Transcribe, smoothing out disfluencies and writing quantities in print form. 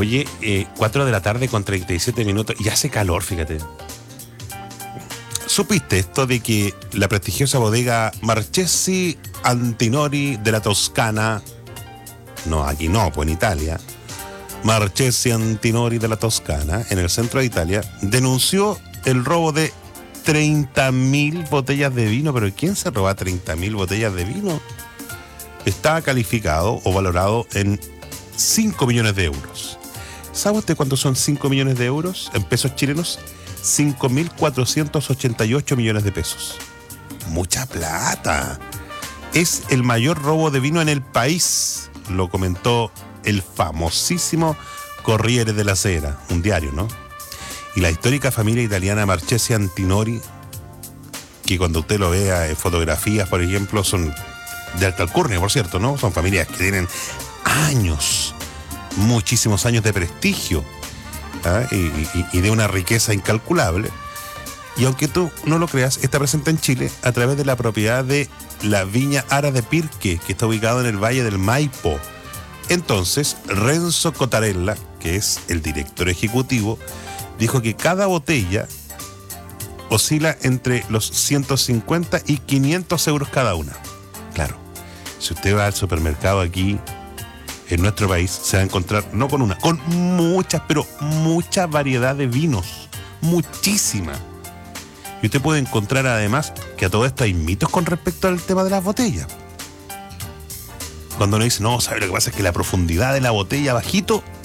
Oye, 4 de la tarde con 37 minutos y hace calor, fíjate. ¿Supiste esto de que la prestigiosa bodega Marchesi Antinori de la Toscana, no, aquí no, pues en Italia, Marchesi Antinori de la Toscana, en el centro de Italia, denunció el robo de 30.000 botellas de vino? ¿Pero quién se roba 30.000 botellas de vino? Está calificado o valorado en 5 millones de euros. ¿Sabe usted cuántos son 5 millones de euros en pesos chilenos? 5.488 millones de pesos. Mucha plata. Es el mayor robo de vino en el país, lo comentó el famosísimo Corriere della Sera, un diario, ¿no? Y la histórica familia italiana Marchesi Antinori, que cuando usted lo vea en fotografías, por ejemplo, son de alta alcurnia, por cierto, ¿no? Son familias que tienen años, muchísimos años de prestigio, ¿ah? y de una riqueza incalculable. Y aunque tú no lo creas, está presente en Chile a través de la propiedad de la Viña Ara de Pirque, que está ubicado en el Valle del Maipo. Entonces, Renzo Cottarella, que es el director ejecutivo, dijo que cada botella oscila entre los 150 y 500 euros cada una. Claro, si usted va al supermercado aquí en nuestro país, se va a encontrar no con una, con muchas, pero mucha variedad de vinos, muchísima. Y usted puede encontrar además que a todo esto hay mitos con respecto al tema de las botellas. Cuando uno dice, no, ¿sabe lo que pasa? Es que la profundidad de la botella bajito